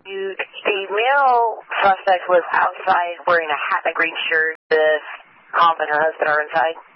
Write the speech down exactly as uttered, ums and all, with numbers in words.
You, the male suspect was outside wearing a hat and a green shirt. The mom and her husband are inside.